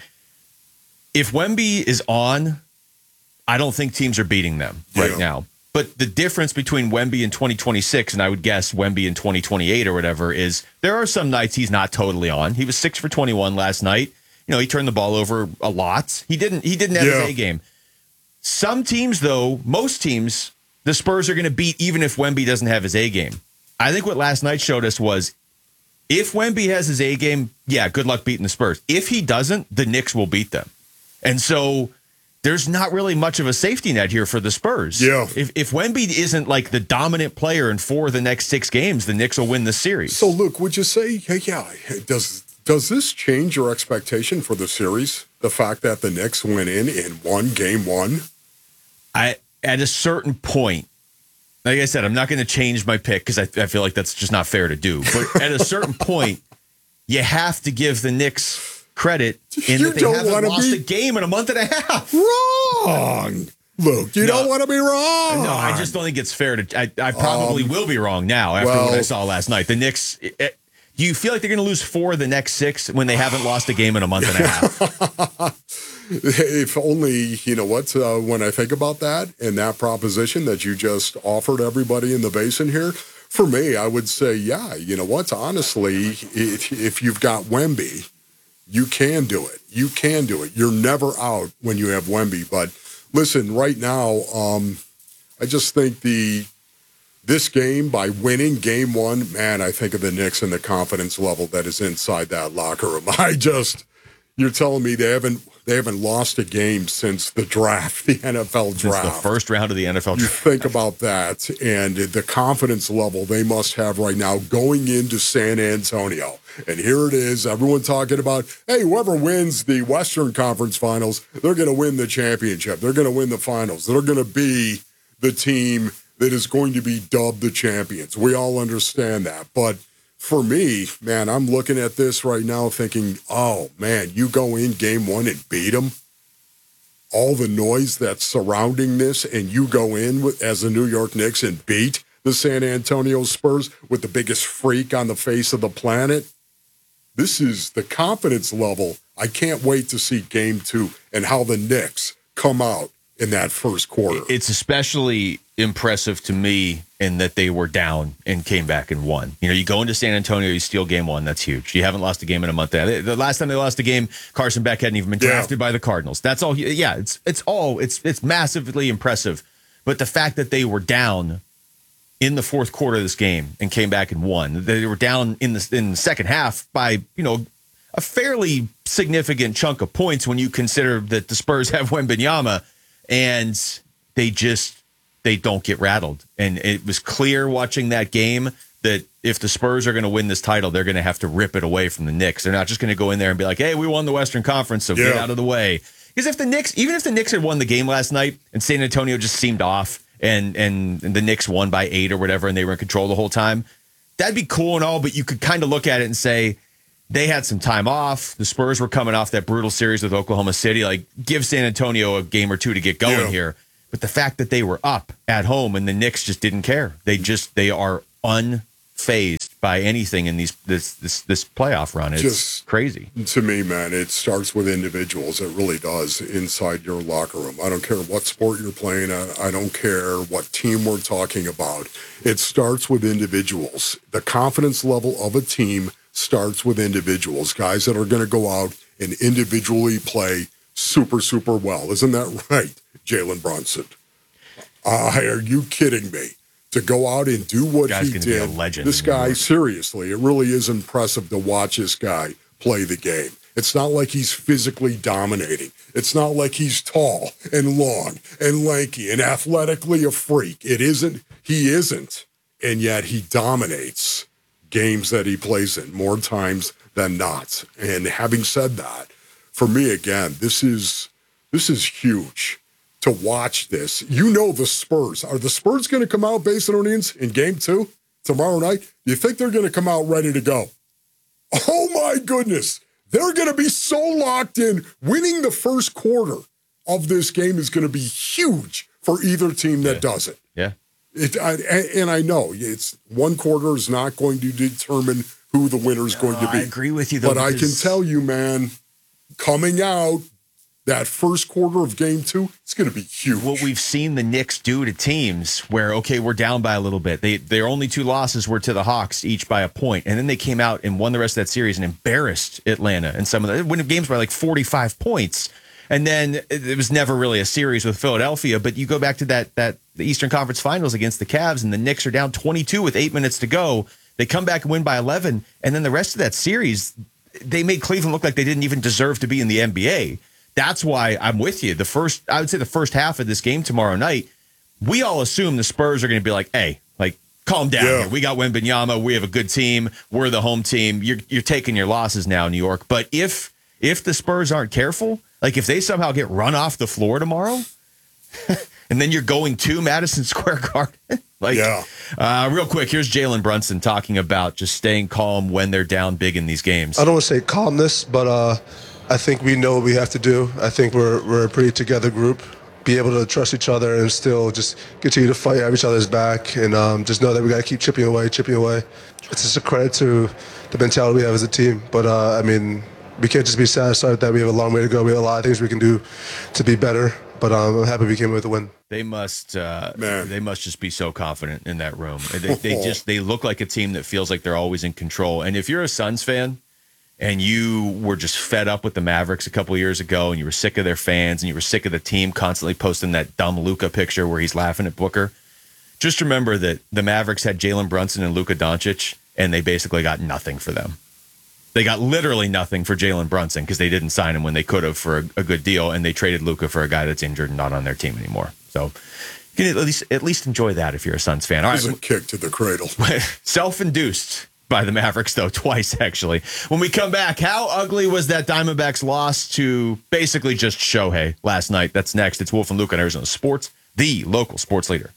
if Wemby is on, I don't think teams are beating them right Yeah. now. But the difference between Wemby in twenty twenty-six and I would guess Wemby in twenty twenty-eight or whatever is there are some nights he's not totally on. He was six for twenty-one last night. You know, he turned the ball over a lot. He didn't he didn't have Yeah. his A game. Some teams, though, most teams, the Spurs are going to beat even if Wemby doesn't have his A game. I think what last night showed us was if Wemby has his A game, yeah, good luck beating the Spurs. If he doesn't, the Knicks will beat them. And so there's not really much of a safety net here for the Spurs. Yeah. If if Wemby isn't like the dominant player in four of the next six games, the Knicks will win the series. So, Luke, would you say, hey, yeah, does does this change your expectation for the series? The fact that the Knicks went in and won game one? I at a certain point, like I said, I'm not going to change my pick because I, I feel like that's just not fair to do. But at a certain point, you have to give the Knicks credit in You that they don't haven't wanna lost be- a game in a month and a half. Wrong. Luke, you No. don't want to be wrong. No, I just don't think it's fair to. I, I probably Um, will be wrong now after well- what I saw last night. The Knicks. It, it- do you feel like they're going to lose four of the next six when they haven't lost a game in a month and a half? If only, you know what, uh, when I think about that and that proposition that you just offered everybody in the basin here, for me, I would say, yeah, you know what, honestly, if, if you've got Wemby, you can do it. You can do it. You're never out when you have Wemby. But listen, right now, um, I just think the this game, by winning game one, man, I think of the Knicks and the confidence level that is inside that locker room. I just, you're telling me they haven't they haven't lost a game since the draft, the N F L draft. Since the first round of the N F L You draft. think about that and the confidence level they must have right now going into San Antonio. And here it is, everyone talking about, hey, whoever wins the Western Conference Finals, they're going to win the championship. They're going to win the finals. They're going to be the team that is going to be dubbed the champions. We all understand that. But for me, man, I'm looking at this right now thinking, oh, man, you go in game one and beat them. All the noise that's surrounding this, and you go in with, as the New York Knicks and beat the San Antonio Spurs with the biggest freak on the face of the planet. This is the confidence level. I can't wait to see game two and how the Knicks come out in that first quarter. It's especially impressive to me in that they were down and came back and won. You know, you go into San Antonio, you steal game one. That's huge. You haven't lost a game in a month. The last time they lost a game, Carson Beck hadn't even been drafted yeah. by the Cardinals. That's all. Yeah, it's it's all it's it's massively impressive. But the fact that they were down in the fourth quarter of this game and came back and won, they were down in the in the second half by you know a fairly significant chunk of points when you consider that the Spurs have Wembanyama. And they just, they don't get rattled. And it was clear watching that game that if the Spurs are going to win this title, they're going to have to rip it away from the Knicks. They're not just going to go in there and be like, hey, we won the Western Conference, so yeah. get out of the way. Because if the Knicks, even if the Knicks had won the game last night and San Antonio just seemed off and, and, and the Knicks won by eight or whatever and they were in control the whole time, that'd be cool and all, but you could kind of look at it and say, they had some time off. The Spurs were coming off that brutal series with Oklahoma City. Like, give San Antonio a game or two to get going yeah. here. But the fact that they were up at home and the Knicks just didn't care. They just, they are unfazed by anything in these this this this playoff run. It's Just, crazy. To me, man, it starts with individuals. It really does inside your locker room. I don't care what sport you're playing. I, I don't care what team we're talking about. It starts with individuals. The confidence level of a team starts with individuals, guys that are going to go out and individually play super, super well. Isn't that right, Jalen Brunson? Uh, are you kidding me? To go out and do what Guy's he gonna did. be a legend This in New guy, York. seriously, it really is impressive to watch this guy play the game. It's not like he's physically dominating. It's not like he's tall and long and lanky and athletically a freak. It isn't. He isn't. And yet he dominates games that he plays in more times than not. And having said that, for me, again, this is this is huge to watch this. You know the Spurs. Are the Spurs going to come out, Basinonians, in game two tomorrow night? Do you think they're going to come out ready to go? Oh, my goodness. They're going to be so locked in. Winning the first quarter of this game is going to be huge for either team that yeah. does it. Yeah. It, I, and I know it's one quarter is not going to determine who the winner is No, going to be. I agree with you, though. But I can tell you, man, coming out, that first quarter of game two, it's going to be huge. What we've seen the Knicks do to teams where, okay, we're down by a little bit. They Their only two losses were to the Hawks, each by a point. And then they came out and won the rest of that series and embarrassed Atlanta. And some of the winning games by like forty-five points. And then it was never really a series with Philadelphia. But you go back to that that the Eastern Conference Finals against the Cavs, and the Knicks are down twenty-two with eight minutes to go. They come back and win by eleven. And then the rest of that series, they made Cleveland look like they didn't even deserve to be in the N B A. That's why I'm with you. The first, I would say the first half of this game tomorrow night, we all assume the Spurs are going to be like, hey, like, calm down Yeah. here. We got Wembanyama. We have a good team. We're the home team. You're you're taking your losses now, New York. But if if the Spurs aren't careful, like if they somehow get run off the floor tomorrow, and then you're going to Madison Square Garden, like, yeah. uh, real quick, here's Jalen Brunson talking about just staying calm when they're down big in these games. I don't want to say calmness, but uh, I think we know what we have to do. I think we're we're a pretty together group. Be able to trust each other and still just continue to fight at each other's back, and um, just know that we got to keep chipping away, chipping away. It's just a credit to the mentality we have as a team. But uh, I mean, we can't just be satisfied with that. We have a long way to go. We have a lot of things we can do to be better. But um, I'm happy we came with a win. They must, uh, they must just be so confident in that room. They, they just, they look like a team that feels like they're always in control. And if you're a Suns fan and you were just fed up with the Mavericks a couple of years ago, and you were sick of their fans, and you were sick of the team constantly posting that dumb Luka picture where he's laughing at Booker, just remember that the Mavericks had Jalen Brunson and Luka Doncic, and they basically got nothing for them. They got literally nothing for Jalen Brunson because they didn't sign him when they could have for a, a good deal, and they traded Luka for a guy that's injured and not on their team anymore. So you can at least at least enjoy that if you're a Suns fan. All It was right, a kick to the cradle. self-induced by the Mavericks, though, twice, actually. When we come back, how ugly was that Diamondbacks loss to basically just Shohei last night? That's next. It's Wolf and Luke on Arizona Sports, the local sports leader.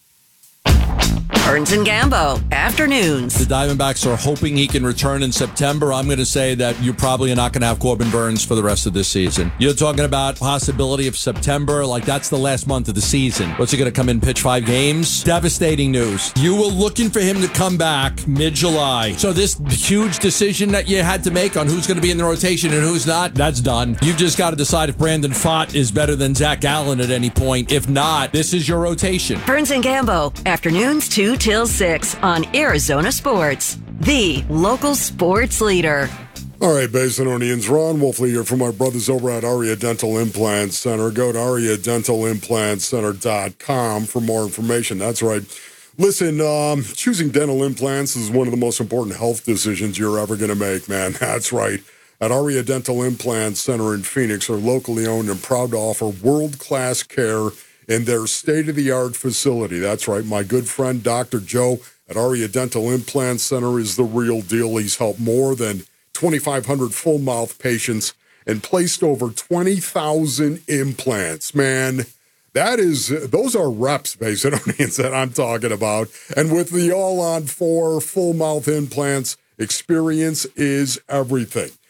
Burns and Gambo, afternoons. The Diamondbacks are hoping he can return in September. I'm going to say that you're probably not going to have Corbin Burns for the rest of this season. You're talking about possibility of September, like that's the last month of the season. What's he going to come in, pitch five games? Devastating news. You were looking for him to come back mid-July. So this huge decision that you had to make on who's going to be in the rotation and who's not, that's done. You've just got to decide if Brandon Pfaadt is better than Zach Gallen at any point. If not, this is your rotation. Burns and Gambo, afternoons two till six on Arizona Sports, the local sports leader. All right, Basinonians, Ron Wolfley here from our brothers over at Aria Dental Implant Center. Go to aria dental implant center dot com for more information. That's right. Listen, um, choosing dental implants is one of the most important health decisions you're ever going to make, man. That's right. At Aria Dental Implant Center in Phoenix, are locally owned and proud to offer world-class care in their state-of-the-art facility. That's right. My good friend, Doctor Joe at Aria Dental Implant Center is the real deal. He's helped more than twenty-five hundred full-mouth patients and placed over twenty thousand implants. Man, that is, those are reps, basically, that I'm talking about. And with the all-on four full-mouth implants, experience is everything.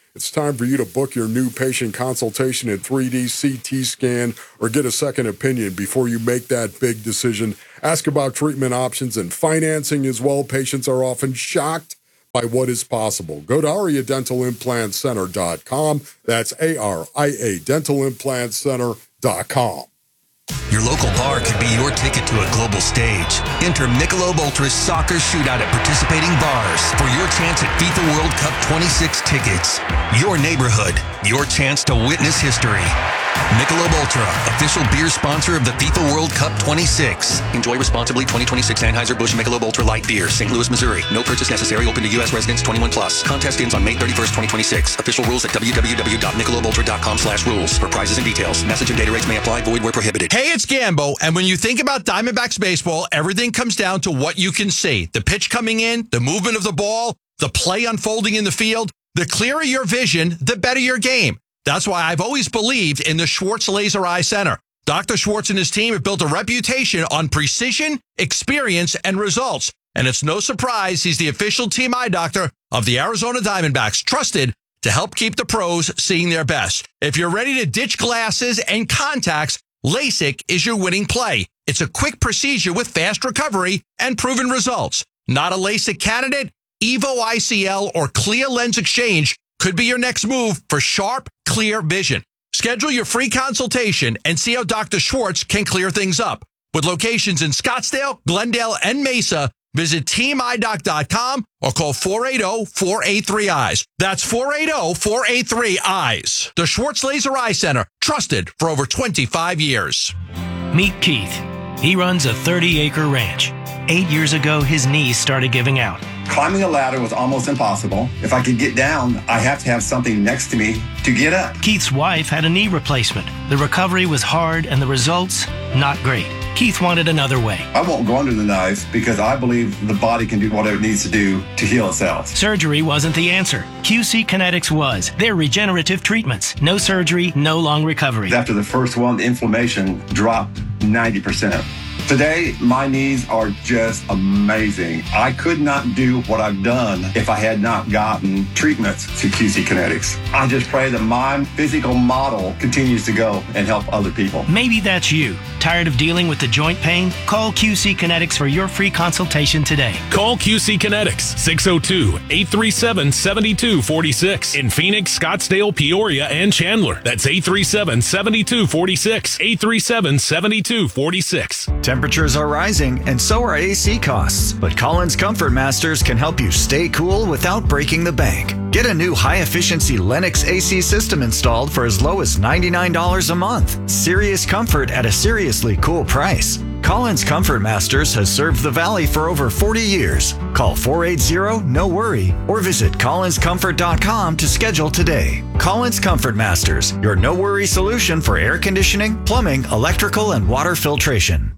It's time for you to book your new patient consultation in three D, C T scan, or get a second opinion before you make that big decision. Ask about treatment options and financing as well. Patients are often shocked by what is possible. Go to aria dental implant center dot com. That's A R I A dental implant center dot com. Your local bar could be your ticket to a global stage. Enter Michelob Ultra's soccer shootout at participating bars for your chance at FIFA World Cup twenty-six tickets. Your neighborhood, your chance to witness history. Michelob Ultra, official beer sponsor of the FIFA World Cup twenty-six. Enjoy responsibly. twenty twenty-six Anheuser-Busch Michelob Ultra Light Beer, Saint Louis, Missouri. No purchase necessary. Open to U S residents twenty-one plus. Contest ends on May thirty-first, twenty twenty-six. Official rules at w w w dot michelob ultra dot com slash rules. For prizes and details. Message and data rates may apply. Void where prohibited. Hey, it's Gambo, and when you think about Diamondbacks baseball, everything comes down to what you can see. The pitch coming in, the movement of the ball, the play unfolding in the field. The clearer your vision, the better your game. That's why I've always believed in the Schwartz Laser Eye Center. Doctor Schwartz and his team have built a reputation on precision, experience, and results. And it's no surprise he's the official team eye doctor of the Arizona Diamondbacks, trusted to help keep the pros seeing their best. If you're ready to ditch glasses and contacts, LASIK is your winning play. It's a quick procedure with fast recovery and proven results. Not a LASIK candidate? Evo I C L or Clear Lens Exchange could be your next move for sharp, clear vision. Schedule your free consultation and see how Doctor Schwartz can clear things up. With locations in Scottsdale, Glendale, and Mesa, visit team eye doc dot com or call four eight zero, four eight three, eyes. That's four eight zero, four eight three, eyes. The Schwartz Laser Eye Center, trusted for over twenty-five years. Meet Keith. He runs a thirty-acre ranch. Eight years ago, his knees started giving out. Climbing a ladder was almost impossible. If I could get down, I have to have something next to me to get up. Keith's wife had a knee replacement. The recovery was hard and the results, not great. Keith wanted another way. I won't go under the knife because I believe the body can do whatever it needs to do to heal itself. Surgery wasn't the answer. Q C Kinetics was. They're regenerative treatments. No surgery, no long recovery. After the first one, the inflammation dropped ninety percent. Today, my knees are just amazing. I could not do what I've done if I had not gotten treatments to Q C Kinetics. I just pray that my physical model continues to go and help other people. Maybe that's you. Tired of dealing with the joint pain? Call Q C Kinetics for your free consultation today. Call Q C Kinetics, six oh two, eight three seven, seven two four six. In Phoenix, Scottsdale, Peoria, and Chandler. That's eight three seven, seven two four six. eight three seven, seven two four six. Temperatures are rising, and so are A C costs. But Collins Comfort Masters can help you stay cool without breaking the bank. Get a new high-efficiency Lennox A C system installed for as low as ninety-nine dollars a month. Serious comfort at a seriously cool price. Collins Comfort Masters has served the Valley for over forty years. Call four eight zero, N O worry or visit collins comfort dot com to schedule today. Collins Comfort Masters, your no-worry solution for air conditioning, plumbing, electrical, and water filtration.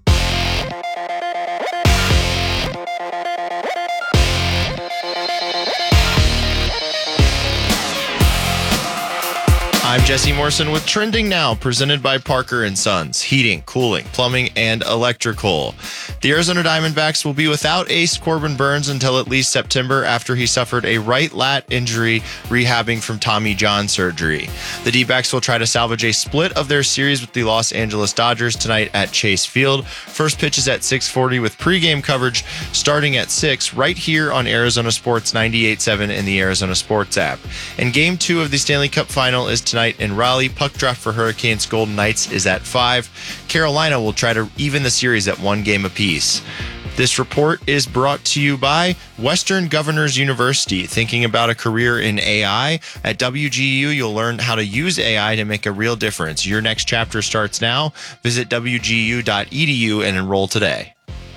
I'm Jesse Morrison with Trending Now, presented by Parker and Sons, heating, cooling, plumbing, and electrical. The Arizona Diamondbacks will be without ace Corbin Burnes until at least September after he suffered a right lat injury rehabbing from Tommy John surgery. The D-backs will try to salvage a split of their series with the Los Angeles Dodgers tonight at Chase Field. First pitch is at six forty with pregame coverage starting at six right here on Arizona Sports ninety-eight point seven in the Arizona Sports app. And game two of the Stanley Cup Final is tonight in Raleigh. Puck drop for Hurricanes Golden Knights is at five. Carolina will try to even the series at one game apiece. This report is brought to you by Western Governors University. Thinking about a career in A I? At W G U, you'll learn how to use A I to make a real difference. Your next chapter starts now. Visit w g u dot e d u and enroll today.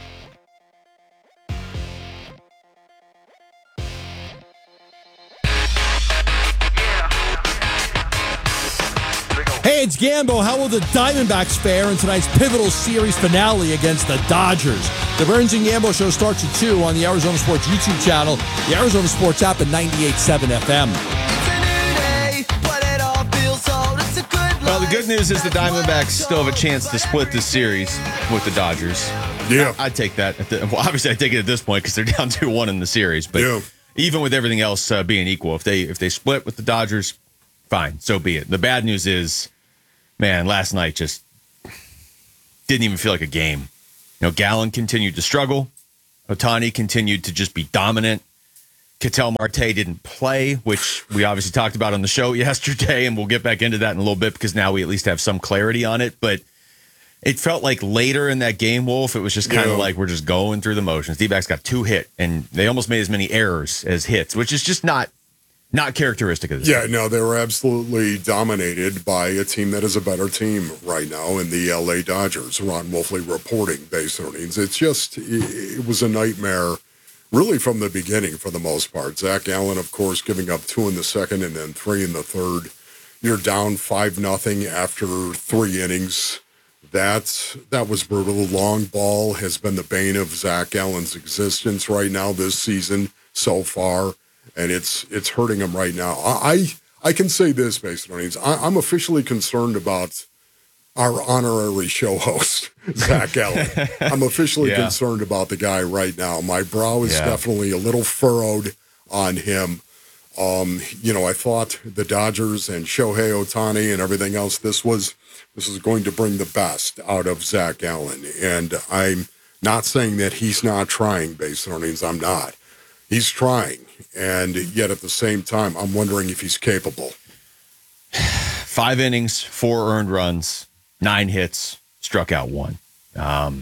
Hey, it's Gambo. How will the Diamondbacks fare in tonight's pivotal series finale against the Dodgers? The Burns and Gambo show starts at two on the Arizona Sports YouTube channel, the Arizona Sports app, and ninety-eight point seven F M. Well, the good news is the Diamondbacks still have a chance to split this series with the Dodgers. Yeah. I'd take that. At the, well, obviously, I'd take it at this point because they're down two one in the series. But yeah. even with everything else uh, being equal, if they if they split with the Dodgers, fine, so be it. The bad news is, man, last night just didn't even feel like a game. You know, Gallen continued to struggle. Ohtani continued to just be dominant. Ketel Marte didn't play, which we obviously talked about on the show yesterday, and we'll get back into that in a little bit because now we at least have some clarity on it. But it felt like later in that game, Wolf, it was just kind of Yeah. like we're just going through the motions. D-backs got two hit, and they almost made as many errors as hits, which is just not not characteristic of this Yeah, team. no, they were absolutely dominated by a team that is a better team right now in the L A Dodgers. Ron Wolfley reporting base earnings. It's just, it was a nightmare really from the beginning for the most part. Zach Allen, of course, giving up two in the second and then three in the third. You're down five nothing after three innings. That's, that was brutal. The long ball has been the bane of Zach Allen's existence right now this season so far. And it's it's hurting him right now. I I can say this, based on earnings. I, I'm officially concerned about our honorary show host, Zach Allen. I'm officially Yeah. concerned about the guy right now. My brow is Yeah. definitely a little furrowed on him. Um, you know, I thought the Dodgers and Shohei Ohtani and everything else, this was this is going to bring the best out of Zach Allen. And I'm not saying that he's not trying, based on earnings. I'm not. He's trying. And yet at the same time, I'm wondering if he's capable. Five innings, four earned runs, nine hits, struck out one. Um,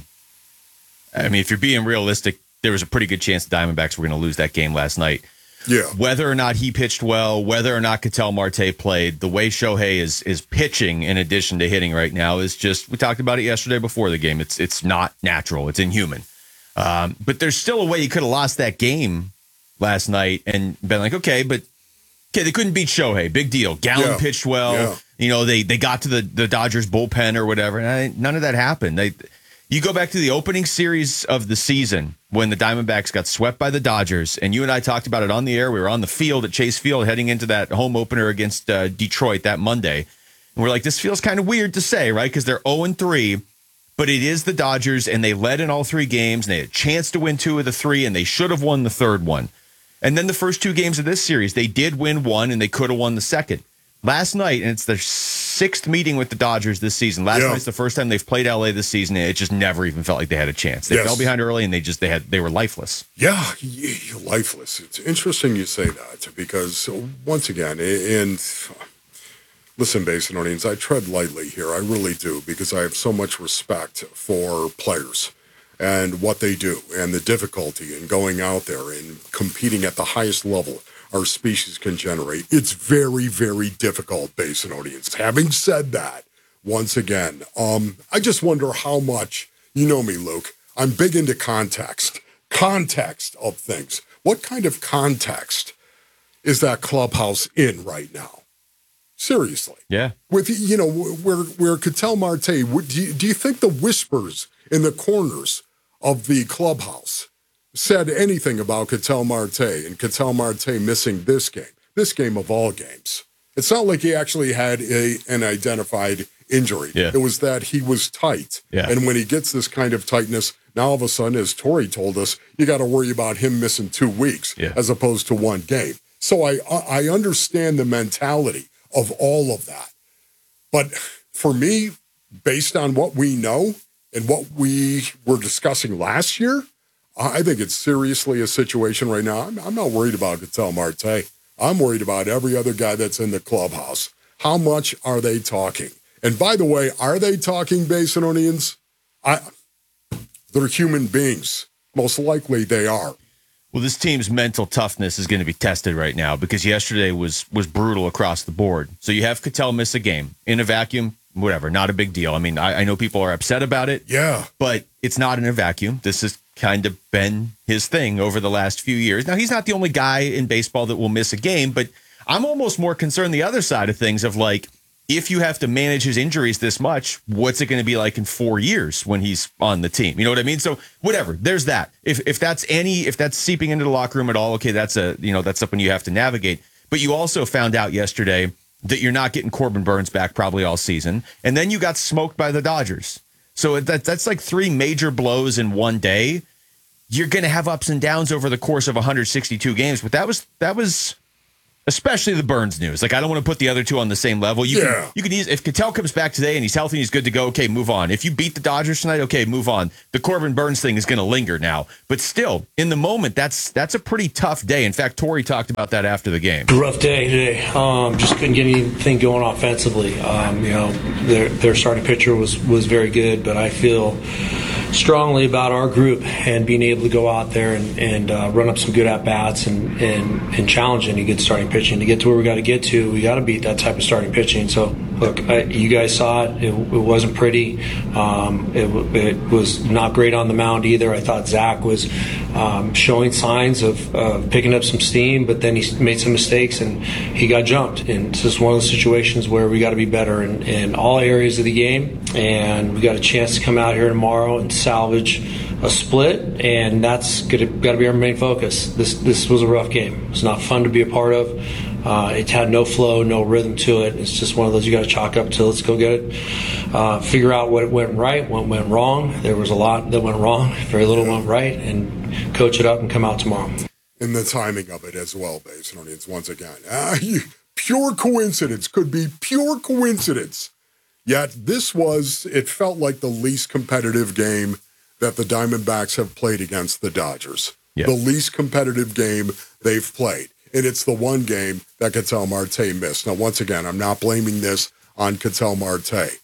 I mean, if you're being realistic, there was a pretty good chance the Diamondbacks were going to lose that game last night. Yeah. Whether or not he pitched well, whether or not Ketel Marte played, the way Shohei is is pitching in addition to hitting right now is just, we talked about it yesterday before the game. It's it's not natural. It's inhuman. Um, but there's still a way you could have lost that game last night and been like, okay, but okay, they couldn't beat Shohei. Big deal. Gallen Yeah. pitched well. Yeah. You know, they they got to the, the Dodgers bullpen or whatever, and I, none of that happened. They, you go back to the opening series of the season when the Diamondbacks got swept by the Dodgers, and you and I talked about it on the air. We were on the field at Chase Field heading into that home opener against uh, Detroit that Monday. And we're like, this feels kind of weird to say, right? Because they're oh and three, but it is the Dodgers, and they led in all three games, and they had a chance to win two of the three, and they should have won the third one. And then the first two games of this series, they did win one, and they could have won the second. Last night, and it's their sixth meeting with the Dodgers this season. Last Yeah. night's the first time they've played L A this season, and it just never even felt like they had a chance. They Yes. fell behind early, and they just they had they were lifeless. Yeah, y- y- lifeless. It's interesting you say that because once again, and listen, Basin audience, I tread lightly here. I really do because I have so much respect for players and what they do and the difficulty in going out there and competing at the highest level our species can generate. It's very, very difficult, Basin audience. Having said that, once again, um, I just wonder how much, you know me, Luke, I'm big into context, context of things. What kind of context is that clubhouse in right now? Seriously. Yeah. With, you know, where, where Ketel Marte, would- do you, do you think the whispers in the corners of the clubhouse said anything about Ketel Marte and Ketel Marte missing this game, this game of all games? It's not like he actually had a an identified injury. Yeah. It was that he was tight. Yeah. And when he gets this kind of tightness, now all of a sudden, as Tori told us, you got to worry about him missing two weeks Yeah. as opposed to one game. So I I understand the mentality of all of that. But for me, based on what we know and what we were discussing last year, I think it's seriously a situation right now. I'm, I'm not worried about Ketel Marte. I'm worried about every other guy that's in the clubhouse. How much are they talking? And by the way, are they talking, Basinonians? I, they're human beings. Most likely they are. Well, this team's mental toughness is going to be tested right now because yesterday was was brutal across the board. So you have Ketel miss a game in a vacuum, whatever, not a big deal. I mean, I, I know people are upset about it. Yeah. But it's not in a vacuum. This has kind of been his thing over the last few years. Now, he's not the only guy in baseball that will miss a game, but I'm almost more concerned the other side of things of like, if you have to manage his injuries this much, what's it going to be like in four years when he's on the team? You know what I mean? So whatever, there's that. If if that's any, if that's seeping into the locker room at all, okay, that's a, you know, that's something you have to navigate. But you also found out yesterday that you're not getting Corbin Burns back probably all season. And then you got smoked by the Dodgers. So that that's like three major blows in one day. you're going to have ups and downs over the course of one hundred sixty-two games. But that was that was especially the Burns news. Like, I don't want to put the other two on the same level. You Yeah. can you can use, if Cattell comes back today and he's healthy and he's good to go, okay, move on. If you beat the Dodgers tonight, okay, move on. The Corbin Burns thing is going to linger now. But still, in the moment, that's that's a pretty tough day. In fact, Torrey talked about that after the game. Rough day today. Um, just couldn't get anything going offensively. Um, you know, their their starting pitcher was was very good, but I feel strongly about our group and being able to go out there and, and uh, run up some good at bats and, and and challenge any good starting pitching to get to where we got to get to. We got to beat that type of starting pitching. So look, I, you guys saw it. It, it wasn't pretty. Um, it, it was not great on the mound either. I thought Zach was um, showing signs of uh, picking up some steam, but then he made some mistakes and he got jumped. And it's just one of those situations where we got to be better in, in all areas of the game. And we got a chance to come out here tomorrow and salvage a split, and that's got to be our main focus. This this was a rough game. It was not fun to be a part of. Uh, it had no flow, no rhythm to it. It's just one of those you got to chalk up to. Let's go get it. Uh, figure out what went right, what went wrong. There was a lot that went wrong, very little went right, and coach it up and come out tomorrow. And the timing of it as well, Basin Audience, once again. Uh, pure coincidence, could be pure coincidence. Yet this was, it felt like the least competitive game that the Diamondbacks have played against the Dodgers. Yeah. The least competitive game they've played. And it's the one game that Ketel Marte missed. Now, once again, I'm not blaming this on Ketel Marte.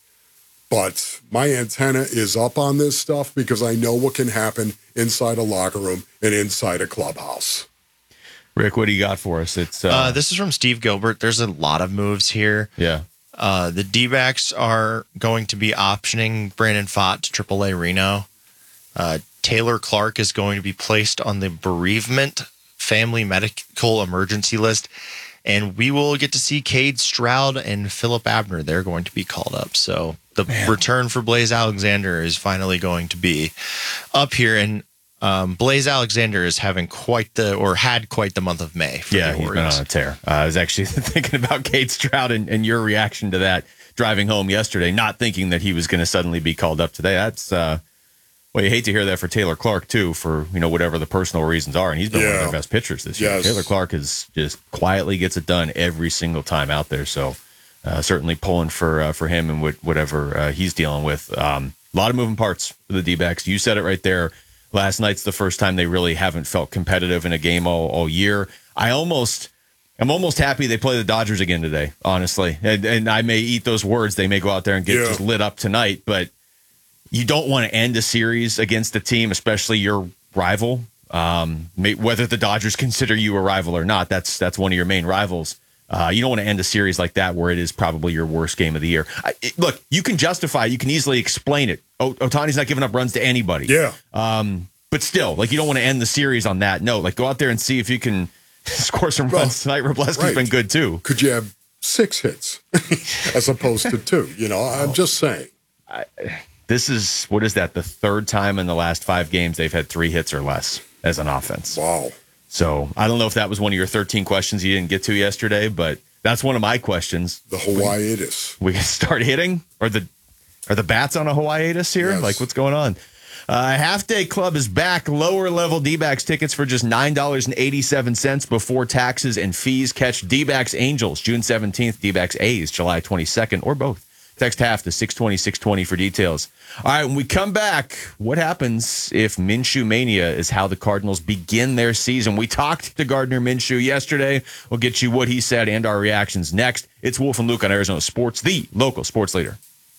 But my antenna is up on this stuff because I know what can happen inside a locker room and inside a clubhouse. Rick, what do you got for us? It's uh, Uh, this is from Steve Gilbert. There's a lot of moves here. yeah. Uh, the D-backs are going to be optioning Brandon Pfaadt to triple A Reno. Uh, Taylor Clark is going to be placed on the bereavement family medical emergency list. And we will get to see Cade Stroud and Philip Abner. They're going to be called up. So the Man. return for Blaze Alexander is finally going to be up here. And um, Blaze Alexander is having quite the, or had quite the month of May. For Yeah, the he's been Orioles. on a tear. Uh, I was actually thinking about Cade Stroud and, and your reaction to that driving home yesterday, not thinking that he was going to suddenly be called up today. That's, uh, well, you hate to hear that for Taylor Clark, too, for, you know, whatever the personal reasons are. And he's been Yeah. one of their best pitchers this year. Yes. Taylor Clark is just quietly gets it done every single time out there. So uh, certainly pulling for uh, for him and wh- whatever uh, he's dealing with. Um, a lot of moving parts for the D-backs. You said it right there. Last night's the first time they really haven't felt competitive in a game all, all year. I almost, I'm almost happy they play the Dodgers again today, honestly. And, and I may eat those words. They may go out there and get Yeah. just lit up tonight, but you don't want to end a series against a team, especially your rival. Um, may, whether the Dodgers consider you a rival or not, that's that's one of your main rivals. Uh, you don't want to end a series like that where it is probably your worst game of the year. I, it, look, you can justify, you can easily explain it. O- Ohtani's not giving up runs to anybody. Yeah. Um, but still, like, you don't want to end the series on that note. Like, go out there and see if you can score some Well, runs tonight. Robleski's right. been good too. Could you have six hits as opposed to two? You know, I'm just saying. I, this is, what is that, the third time in the last five games they've had three hits or less as an offense. Wow. So I don't know if that was one of your thirteen questions you didn't get to yesterday, but that's one of my questions. The Hawaiitis. We can start hitting, or the are the bats on a Hawaiitis here? Yes. Like, what's going on? Uh, Half Day Club is back. Lower level D-backs tickets for just nine dollars and eighty-seven cents before taxes and fees. Catch D-backs Angels June seventeenth, D-backs A's July twenty-second, or both. Text half to six twenty, six twenty for details. All right, when we come back, what happens if Minshew Mania is how the Cardinals begin their season? We talked to Gardner Minshew yesterday. We'll get you what he said and our reactions next. It's Wolf and Luke on Arizona Sports, the local sports leader.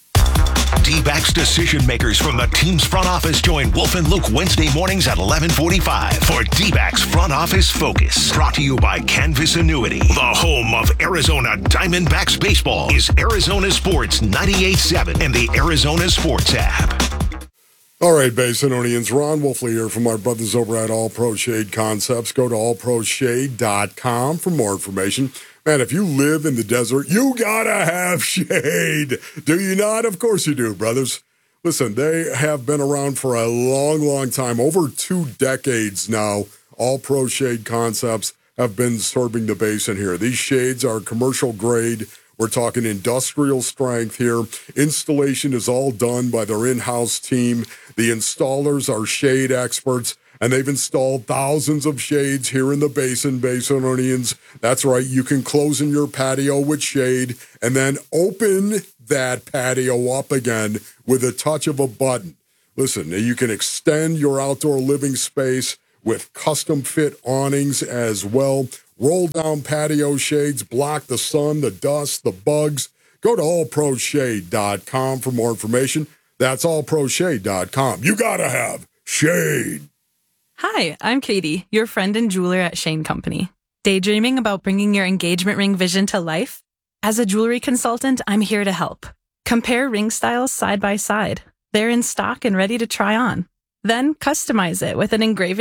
D-backs decision makers from the team's front office join Wolf and Luke Wednesday mornings at eleven forty-five for D-backs Front Office Focus. Brought to you by Canvas Annuity. The home of Arizona Diamondbacks baseball is Arizona Sports ninety-eight point seven and the Arizona Sports app. All right, Basinonians, Ron Wolfley here from our brothers over at All Pro Shade Concepts. Go to all pro shade dot com for more information. Man, if you live in the desert, you gotta have shade. Do you not? Of course you do, brothers. Listen, they have been around for a long, long time, over two decades now. All Pro Shade Concepts have been serving the basin here. These shades are commercial grade. We're talking industrial strength here. Installation is all done by their in-house team. The installers are shade experts, and they've installed thousands of shades here in the Basin, Basinonians. That's right. You can close in your patio with shade and then open that patio up again with a touch of a button. Listen, you can extend your outdoor living space with custom fit awnings as well. Roll down patio shades, block the sun, the dust, the bugs. Go to all pro shade dot com for more information. That's all pro shade dot com. You gotta have shade. Hi, I'm Katie, your friend and jeweler at Shane Company. Daydreaming about bringing your engagement ring vision to life? As a jewelry consultant, I'm here to help. Compare ring styles side by side. They're in stock and ready to try on. Then customize it with an engraving